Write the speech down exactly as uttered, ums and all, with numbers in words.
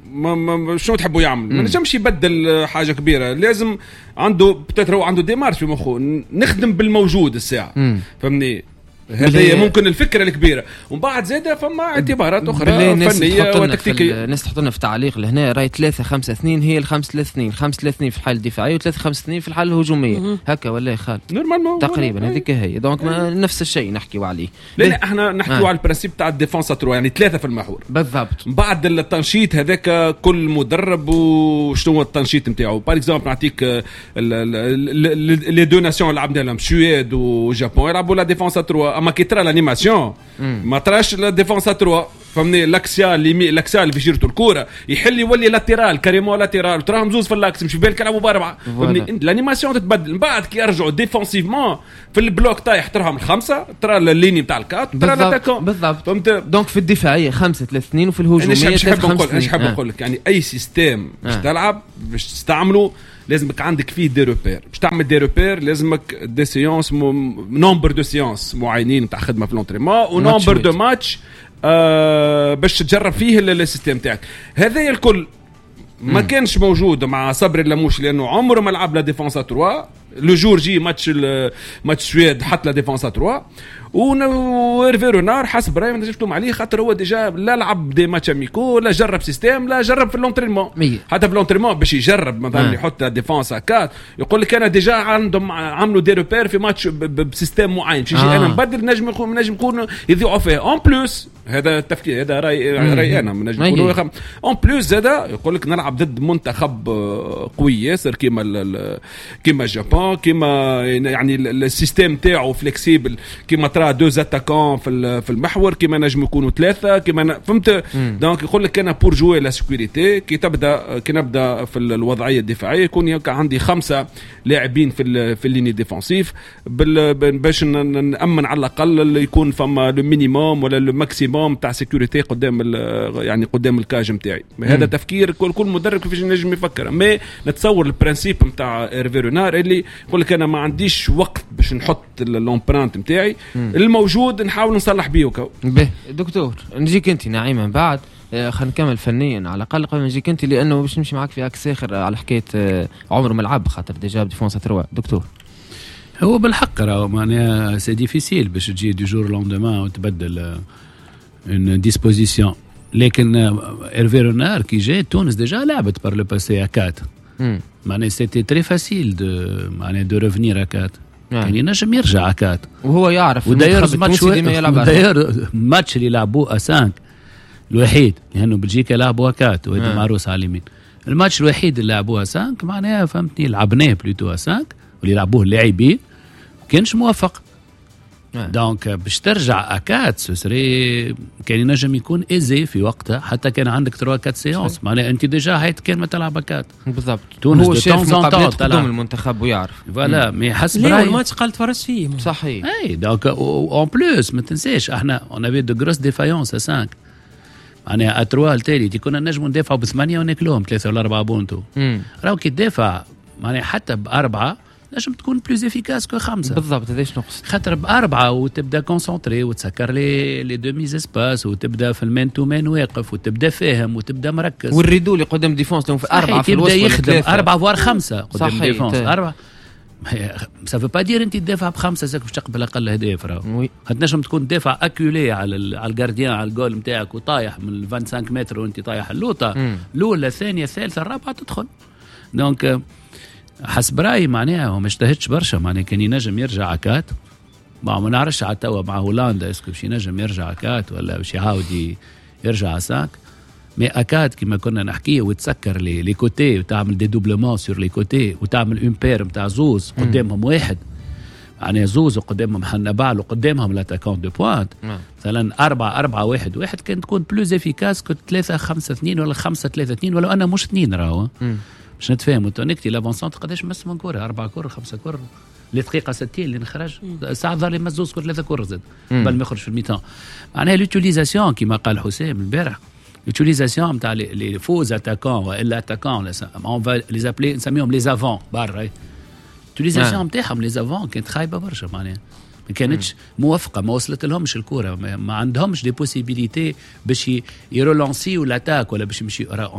ما ما شنو تحبوا يعمل؟ ما نجمش يبدل حاجه كبيره، لازم عنده بتترو عنده ديمارش في مخه، نخدم بالموجود الساعه. فهمني؟ هذه ممكن الفكره الكبيره، ومن بعد زاده فما اعتبارات اخرى فنيه وتكتيكيه. الناس تحط لنا في تعليق لهنا راي ثلاثة خمسة اثنين هي الخمس ثلاثة اثنين، خمس ثلاثة اثنين في الحاله الدفاعيه وثلاثة خمسة اثنين في الحاله الهجوميه. هكا ولا خالد نورمالمون تقريبا هذيك هي. دونك نفس الشيء نحكيوا عليه. لا احنا نحكيوا آه. على البرانسيب تاع الديفونس تروا، يعني ثلاثه في المحور بالضبط. بعد التنشيط هذاك كل مدرب وشنو التنشيط نتاعو. باغ اكزومبل نعطيك لي دو ناسيون اللي لعبنا لهم السويد وجابون يلعبوا لا ديفونس تروا، اما كي ترى الانيماسيون ما تراش لا ديفونس تروا. فهمني؟ لاكسيال ليمي لاكسيال اللي في جيرته الكوره يحل يولي لاتيرال كاريمو لاتيرال، تراهم زوز في اللاكس مش في بالك يلعبوا باربعه. فهمني؟ الانيماسيون تتبدل. من بعد كي يرجعوا ديفونسيفمون في البلوك طايح تراهم الخمسه، ترى الليني نتاع الكات، ترى الاتاكون بالضبط. فهمت؟ دونك في الدفاعيه خمسة ثلاثة اثنين وفي الهجوميه ثلاثة خمسة اثنين. ايش حاب نقول لك؟ يعني اي سيستم باش آه. تلعب باش تستعمله لازمك عندك فيه دي روبير. باش تعمل دي روبير لازمك دي سيونس نومبر دو سيونس معينين تاع خدمه في لونتريمون ونومبر دو ماتش آه باش تجرب فيه السيستم تاعك. هذا الكل ما كانش موجود مع صبري اللاموش، لانه عمره ما لعب لا ديفونس تروا. لو جور جي ماتش ماتش السويد حط لا ديفونس تروا، وإيرفي نار حسب رايي ما نجمش نلوم عليه، خاطر هو ديجا لا لعب دي ماتش اميكو، لا جرب سيستم، لا جرب في اللونترينمون. حتى في اللونترينمون باش يجرب مثلا يحط ديفونس هكا يقول لك انا ديجا عندهم عملوا دي روبير في ماتش بسيستم معين، باش يجي انا نبدل نجم يكون نجم يكون يذيعوا فيه اون بلوس. هذا التفكير هذا راي راي انا نجم نقولوا اون بلوس زاده يقول لك نلعب ضد منتخب قوي ياسر كيما كيما اليابان، كيما يعني السيستم تاعو فليكسيبل، كيما ترى دو اتاكون في في المحور، كيما نجم يكونوا ثلاثه، كيما فهمت. دونك يقول لك انا بور جوي لا سيكوريتي كي تبدا كي نبدا في الوضعيه الدفاعيه يكون عندي خمسه لاعبين في في الليني ديفونسيف باش نامن على الاقل يكون فما لو مينيموم ولا لو ماكسيموم تاع سيكوريتي قدام يعني قدام الكاج نتاعي. هذا تفكير كل كل مدرب كيفاش نجم يفكر. مي نتصور البرانسيب نتاع إيرفي رونار اللي يقول لك انا ما عنديش وقت باش نحط اللومبرانت نتاعي، الموجود نحاول نصلح بيه وكو. به دكتور نجيك انت نعيما بعد خلينا نكمل فنيا على الاقل قبل ما نجيك انت، لانه باش نمشي معك في عكس اخر على حكايه عمر ملعب خاطر ديجا ديفونس تروا. دكتور هو بالحق راه معناها سي ديفيسيل باش تجي دي جور لوندمان وتبدل اون ديسبوزيسيون، لكن إيرفي رونار كي جاء تونس ديجا لعبت بار لو باسي أكات، معناها سيتي تري فاسيل دو معناها دو ريفنير أكات، يعني نجم يرجع أكات وهو يعرف. وداير ماتش داير ماتش اللي لعبوه أسانك الوحيد لأنه بلجيكا لعبوا أكات وهذا معروس على اليمين. الماتش الوحيد اللي لعبوه أسانك معناها فهمتني لعبناه بلوتو أسانك واللي لعبوه اللاعبين كانش موفق. دونك باش ترجع أكات سوسري كان ينجم يكون إيزي في وقتها، حتى كان عندك ثلاثة أربعة سيونس معناها أنت ديجا هيت كان ما تلعب أكات بالضبط. تونس هو شاف مقابلات قدام المنتخب ويعرف فوالا مي حسب رايي الماتش قال تفرج فيه صحيح. اي دونك اون بلوس ما تنساش احنا اون افي دو غروس ديفايونس خمسة معناها اتروا التالي كنا نجموا ندافعوا بثمانيه وناكلوهم ثلاثه ولا اربعه بونتو. راهو كي تدافع معناها حتى باربعه نجم تكون بلوز افيكاس كو خمسه بالضبط. هذاش نقص خاطر باربعه وتبدا كونسونطري وتسكر لي لي دو ميز اسباس وتبدا في المان تو مان واقف وتبدا فاهم وتبدا مركز والريدو اللي قدام ديفونس لهم في اربعه في الوسط يخدم اربعه فوار خمسه قدام ديفونس اربعه. سافو با دير انت تدافع بخمسه ساك باش تقبل اقل اهداف. راهو هتنجم تكون تدافع اكولي على على الجارديان على الجول نتاعك وطايح من خمسة وعشرين متر وانت طايح اللوطه الاولى الثانيه الثالثه الرابعه تدخل. دونك حسب رايي معناها هو ما اجتهدش برشا، معناها كان ينجم يرجع كات ما ما نعرفش على توا مع هولندا اسكو باش ينجم يرجع كات ولا باش يعاود يرجع ساك. مي اكاد كما كنا نحكيه وتسكر لي لي كوتي وتعمل دي دوبلومون سور لي كوتي وتعمل اون بير نتاع زوز قدامهم واحد يعني زوز وقدامهم حنبال وقدامهم لاتاكون دو بوينت مثلا أربعة أربعة واحد واحد كان تكون بلوز افيكاس كنت ثلاثة خمسة اثنين ولا خمسة ثلاثة اثنين ولا أنا مش اثنين راهو باش نتفاهموا. تونيكتي لافونسونت قداش مس من كره أربعة كره خمسة كره لدقيقة ستين اللي نخرج ساعة ظهر لي مزوز كره ثلاثة كره زاد قبل ما يخرج في الميتان. معناها لوتيليزاسيون كما قال حسام البارح l'utilisation نتاع لي فوز اتاكون والا اتاكون اون فا لي زابلي نسميهم لي زافون برا l'utilisation نتاعهم لي زافون كانت خايبه برشا معناها ما كانتش موفقه ما وصلت لهمش الكره ما عندهمش دي بوسيبيليتي باش يرولانسيو لاتاك ولا باش يمشي